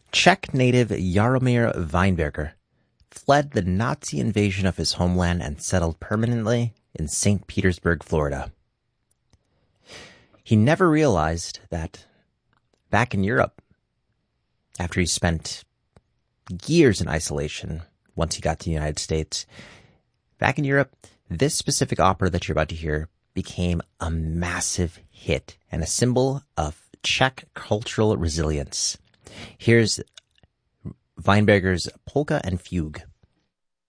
Czech native Jaromír Weinberger fled the Nazi invasion of his homeland and settled permanently in St. Petersburg, Florida. He never realized that back in Europe, after he spent years in isolation once he got to the United States, back in Europe, this specific opera that you're about to hear became a massive hit and a symbol of Czech cultural resilience. Here's Weinberger's Polka and Fugue.